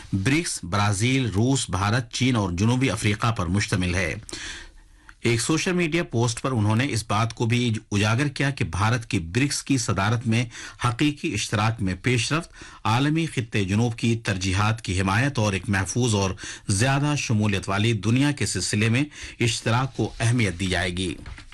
BRICS Brazil, रूस, भारत, चीन और जनूबी अफ्रीका पर मुश्तमिल है। एक सोशल मीडिया पोस्ट पर उन्होंने इस बात को भी उजागर किया कि भारत की ब्रिक्स की सदारत में हकीकी इश्तराक में पेशरफ्त, आलमी खित्ते जुनूब की तरजीहात की हिमायत और एक महफूज और ज्यादा शमूलियत वाली दुनिया के सिलसिले में इश्तराक को अहमियत दी जाएगी।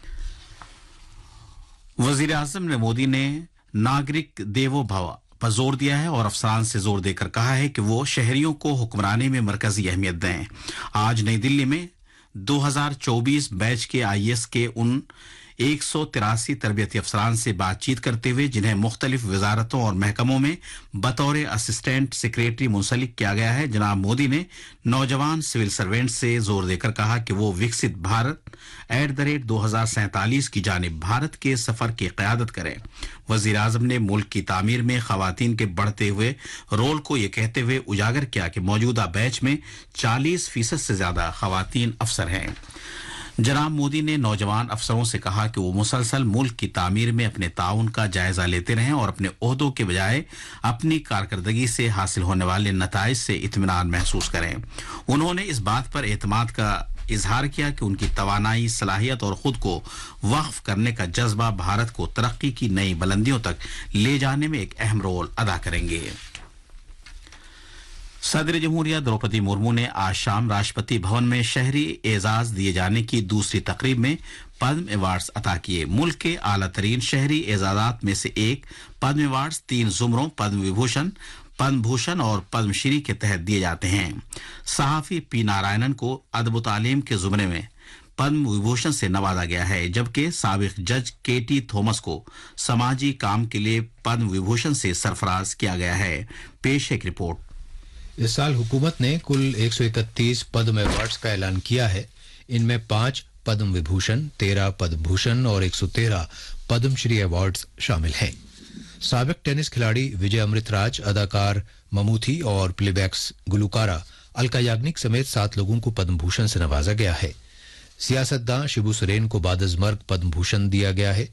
वजीर आजम ने मोदी ने नागरिक देवो भव पर जोर दिया है और अफसरान से जोर देकर कहा है कि वो शहरियों को हुक्मरानी में मरकजी अहमियत दें। आज नई दिल्ली में 2024 बैच के आईएएस के उन 183 तरबियती अफसरान से बातचीत करते हुए जिन्हें मुख्तलिफ वजारतों और महकमों में बतौर असिस्टेंट सेक्रेटरी मुंसलिक किया गया है, जनाब मोदी ने नौजवान सिविल सर्वेंट से जोर देकर कहा कि वो विकसित भारत @2047 की जानिब भारत के सफर की क़यादत करें। वजीर आजम ने मुल्क की तामीर में खवातीन के बढ़ते हुए रोल को ये कहते हुए उजागर किया कि मौजूदा बैच में 40% से ज्यादा खवातीन अफसर हैं। जनाब मोदी ने नौजवान अफसरों से कहा कि वो मुसलसल मुल्क की तामीर में अपने ताउन का जायजा लेते रहें और अपने ओहदों के बजाय अपनी कारकर्दगी से हासिल होने वाले नताइज से इत्मीनान महसूस करें। उन्होंने इस बात पर एतमाद का इजहार किया कि उनकी तवानाई, सलाहियत और खुद को वक्फ करने का जज्बा भारत को तरक्की की नई बुलंदियों तक ले जाने में एक अहम रोल अदा करेंगे। सदर जमहूरिया द्रौपदी मुर्मू ने आज शाम राष्ट्रपति भवन में शहरी एजाज दिए जाने की दूसरी तकरीब में पद्म अवार्ड्स अता किए। मुल्क के आला तरीन शहरी एजाजात में से एक पद्म अवार्ड्स 3 जुमरों पद्म विभूषण, पद्म भूषण और पद्मश्री के तहत दिए जाते हैं। सहाफी पी नारायणन को अदब तालीम के जुमरे में पद्म विभूषण से नवाजा गया है, जबकि साबिक जज केटी थॉमस को समाजी काम के लिए पद्म विभूषण से सरफराज किया गया है। पेश एक रिपोर्ट। इस साल हुकूमत ने कुल 131 पद्म अवार्ड्स का ऐलान किया है। इनमें 5 पद्म विभूषण, 13 पद्म भूषण और 113 पद्मश्री अवार्ड्स शामिल हैं। साबिक टेनिस खिलाड़ी विजय अमृतराज, अदाकार ममूथी और प्लेबैक्स गुलकारा अलका याग्निक समेत 7 लोगों को पद्म भूषण से नवाजा गया है। सियासतदान शिबू सोरेन को बादजमर्ग पद्म भूषण दिया गया है।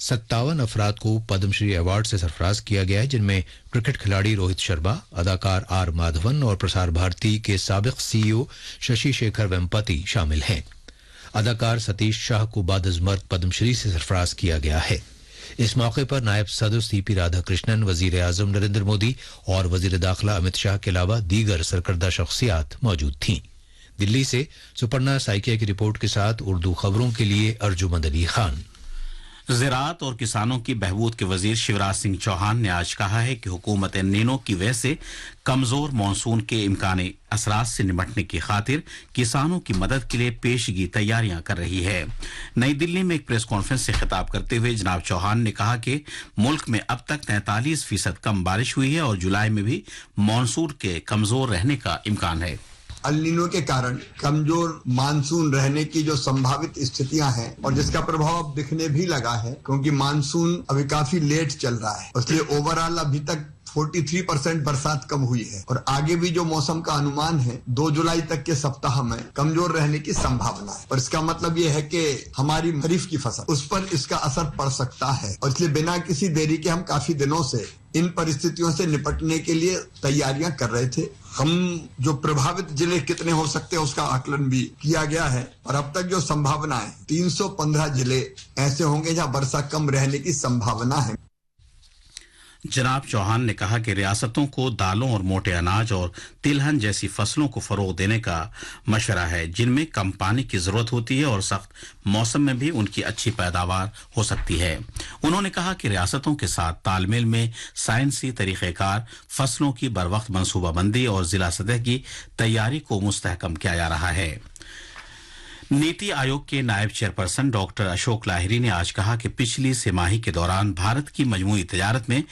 57 अफराद को पद्मश्री अवार्ड से सरफराज किया गया है, जिनमें क्रिकेट खिलाड़ी रोहित शर्मा, अदाकार आर माधवन और प्रसार भारती के साबिक सीईओ शशि शेखर वेम्पति शामिल हैं। अदाकार सतीश शाह को बादजमर्ग पद्मश्री से सरफराज किया गया है। इस मौके पर नायब सदर सीपी राधाकृष्णन, वजीर आजम नरेंद्र मोदी और वजीर दाखिला अमित शाह के अलावा दीगर सरकर्दा शख्सियात मौजूद थीं। दिल्ली से सुपर्णा साइकिया की रिपोर्ट के साथ उर्दू खबरों के लिए अर्जुमंद अली खान। ज़राअत और किसानों की बहबूद के वजीर शिवराज सिंह चौहान ने आज कहा है कि हुकूमत नीनो की वजह से कमजोर मानसून के इम्कानी असरात से निपटने की खातिर किसानों की मदद के लिए पेशगी तैयारियां कर रही है। नई दिल्ली में एक प्रेस कॉन्फ्रेंस से खिताब करते हुए जनाब चौहान ने कहा कि मुल्क में अब तक 43% कम बारिश हुई है और जुलाई में भी मानसून के कमजोर रहने का इम्कान है। अल नीनो के कारण कमजोर मानसून रहने की जो संभावित स्थितियां हैं और जिसका प्रभाव अब दिखने भी लगा है, क्योंकि मानसून अभी काफी लेट चल रहा है, इसलिए ओवरऑल अभी तक 43% बरसात कम हुई है और आगे भी जो मौसम का अनुमान है 2 जुलाई तक के सप्ताह में कमजोर रहने की संभावना है। और इसका मतलब ये है कि हमारी खरीफ की फसल, उस पर इसका असर पड़ सकता है और इसलिए बिना किसी देरी के हम काफी दिनों से इन परिस्थितियों से निपटने के लिए तैयारियां कर रहे थे। हम जो प्रभावित जिले कितने हो सकते हैं उसका आकलन भी किया गया है और अब तक जो संभावना है 315 जिले ऐसे होंगे जहां वर्षा कम रहने की संभावना है। जनाब चौहान ने कहा कि रियासतों को दालों और मोटे अनाज और तिलहन जैसी फसलों को फरोग देने का मशवरा है, जिनमें कम पानी की जरूरत होती है और सख्त मौसम में भी उनकी अच्छी पैदावार हो सकती है। उन्होंने कहा कि रियासतों के साथ तालमेल में साइंसी तरीक़ेकार, फसलों की बरवक्त मनसूबाबंदी और जिला सतह की तैयारी को मुस्तहकम किया जा रहा है। नीति आयोग के नायब चेयरपर्सन डॉक्टर अशोक लाहिरी ने आज कहा कि पिछली तिमाही के दौरान भारत की मजमूई तिजारत में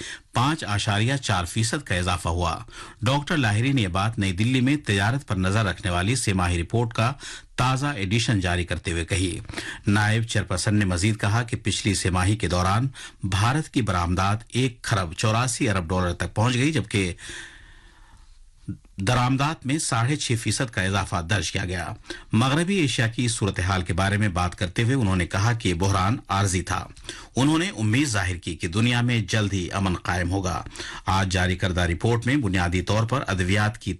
5.4% का इजाफा हुआ। डॉक्टर लाहिरी ने यह बात नई दिल्ली में तिजारत पर नजर रखने वाली तिमाही रिपोर्ट का ताज़ा एडिशन जारी करते हुए कही। नायब चेयरपर्सन ने मजीद कहा कि पिछली तिमाही के दौरान भारत की बरामदात 1 खरब 84 अरब डॉलर तक पहुंच गई, जबकि दरामदात में 6.5% का इजाफा दर्ज किया गया। मगरबी एशिया की सूरत हाल के बारे में बात करते हुए उन्होंने कहा कि बहरान आर्जी था। उन्होंने उम्मीद जाहिर की कि दुनिया में जल्द ही अमन कायम होगा। आज जारी करदा रिपोर्ट में बुनियादी तौर पर अद्वियात की